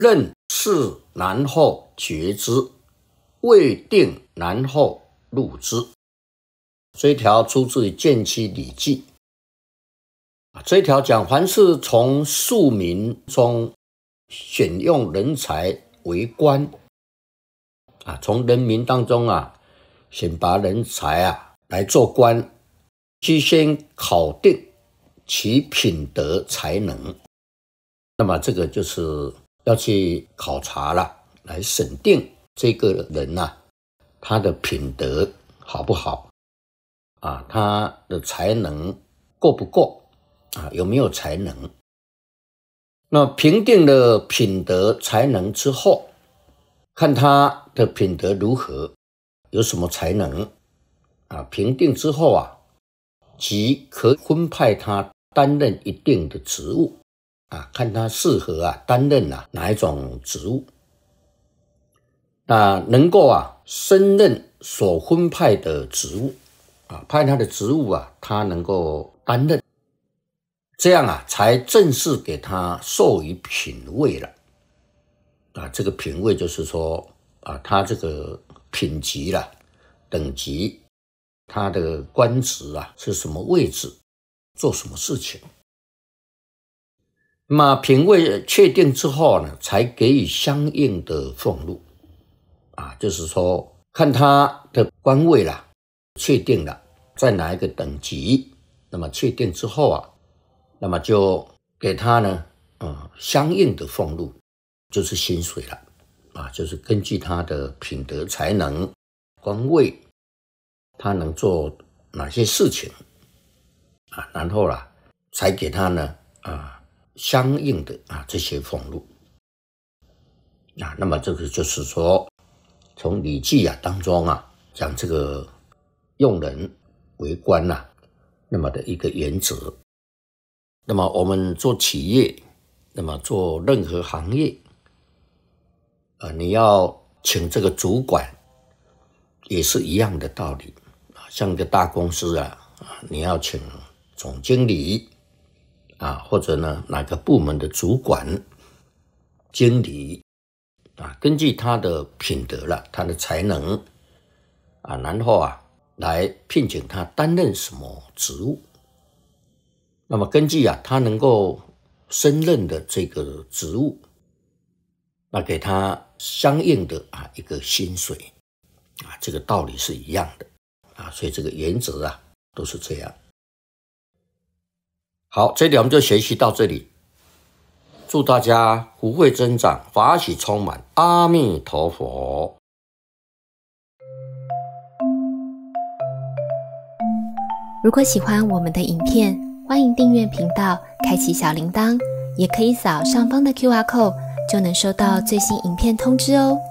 任事然后决之，未定然后入之。这一条出自于《荐期礼记》。这一条讲，凡是从庶民中选用人才为官，从人民当中选拔人才来做官，须先考定其品德才能。那么这个就是要去考察了，来审定这个人他的品德好不好他的才能够不够有没有才能。那评定了品德才能之后，看他的品德如何，有什么才能评定之后即可分派他担任一定的职务看他适合担任哪一种职务。那能够胜任所分派的职务派他的职务他能够担任，这样才正式给他授予品位了这个品位就是说他这个品级等级，他的官职是什么位置，做什么事情。那么品位确定之后呢，才给予相应的俸禄就是说看他的官位确定了在哪一个等级，那么确定之后那么就给他呢相应的俸禄，就是薪水了就是根据他的品德才能官位，他能做哪些事情然后才给他呢相应的这些俸禄那么这个就是说从礼记当中讲这个用人为官那么的一个原则。那么我们做企业，那么做任何行业你要请这个主管也是一样的道理像一个大公司你要请总经理或者呢哪个部门的主管经理根据他的品德他的才能然后来聘请他担任什么职务。那么根据他能够胜任的这个职务，那给他相应的一个薪水这个道理是一样的所以这个原则都是这样。好，这里我们就学习到这里。祝大家福慧增长，法喜充满，阿弥陀佛。 如果喜欢我们的影片，欢迎订阅频道，开启小铃铛，也可以扫上方的 QR code，就能收到最新影片通知哦。